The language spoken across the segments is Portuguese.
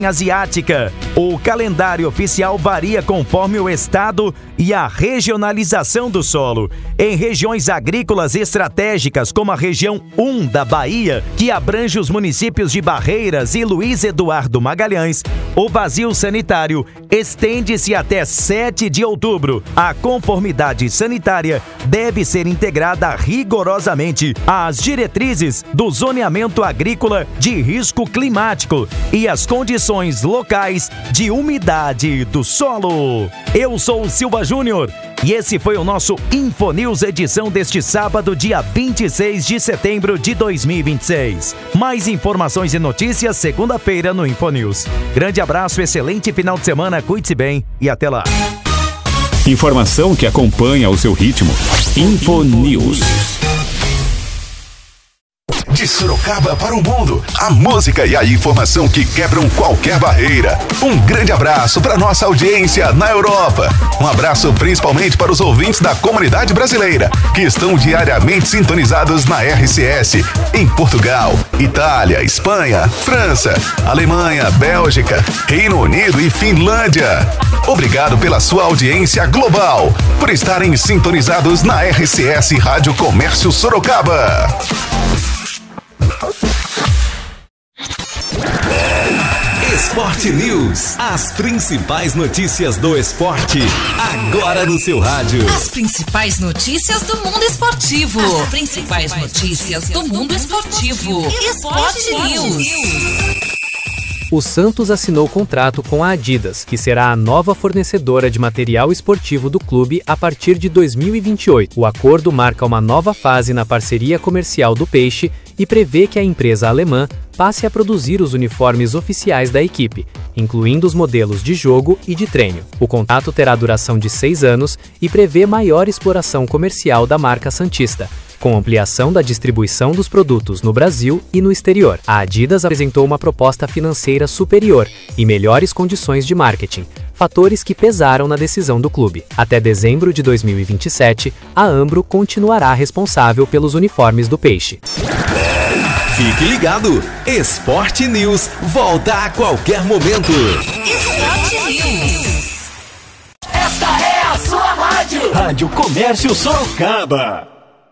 asiática. O calendário oficial varia conforme o estado e a regionalização do solo. Em regiões agrícolas estratégicas, como a região 1 da Bahia, que abrange os municípios de Barreiras e Luiz Eduardo Magalhães, o vazio sanitário estende-se até 7 de outubro. A conformidade sanitária deve ser integrada rigorosamente às diretrizes do zoneamento agrícola de risco climático e às condições locais de umidade do solo. Eu sou o Silva Júnior e esse foi o nosso Infonews, edição deste sábado, dia 26 de setembro de 2026. Mais informações e notícias segunda-feira no Infonews. Grande abraço, excelente final de semana, cuide-se bem e até lá. Informação que acompanha o seu ritmo. Infonews. De Sorocaba para o mundo, a música e a informação que quebram qualquer barreira. Um grande abraço para nossa audiência na Europa. Um abraço principalmente para os ouvintes da comunidade brasileira, que estão diariamente sintonizados na RCS, em Portugal, Itália, Espanha, França, Alemanha, Bélgica, Reino Unido e Finlândia. Obrigado pela sua audiência global, por estarem sintonizados na RCS Rádio Comércio Sorocaba. Esporte News. As principais notícias do esporte, agora no seu rádio. As principais notícias do mundo esportivo. As principais notícias do mundo esportivo. Esporte News. O Santos assinou contrato com a Adidas, que será a nova fornecedora de material esportivo do clube a partir de 2028. O acordo marca uma nova fase na parceria comercial do Peixe e prevê que a empresa alemã passe a produzir os uniformes oficiais da equipe, incluindo os modelos de jogo e de treino. O contrato terá duração de 6 anos e prevê maior exploração comercial da marca santista, com ampliação da distribuição dos produtos no Brasil e no exterior. A Adidas apresentou uma proposta financeira superior e melhores condições de marketing, fatores que pesaram na decisão do clube. Até dezembro de 2027, a Ambro continuará responsável pelos uniformes do Peixe. Fique ligado, Esporte News volta a qualquer momento. Esporte News. Esta é a sua rádio. Rádio Comércio Sorocaba.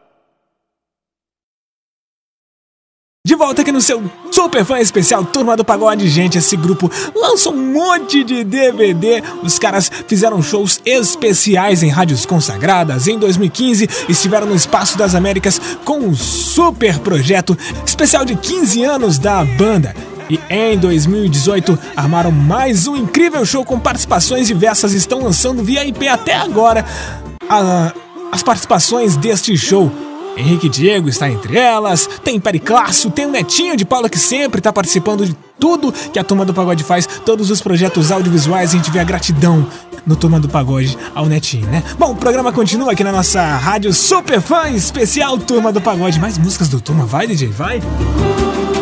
De volta aqui no seu super fã especial Turma do Pagode. Gente, esse grupo lançou um monte de DVD. Os caras fizeram shows especiais em rádios consagradas. Em 2015 estiveram no Espaço das Américas com um super projeto especial de 15 anos da banda. E em 2018 armaram mais um incrível show com participações diversas. Estão lançando via IP até agora as participações deste show. Henrique Diego está entre elas, tem Periclácio, tem o Netinho de Paula, que sempre está participando de tudo que a Turma do Pagode faz, todos os projetos audiovisuais. A gente vê a gratidão no Turma do Pagode ao Netinho, né? Bom, o programa continua aqui na nossa rádio super fã especial Turma do Pagode. Mais músicas do Turma, vai DJ, vai!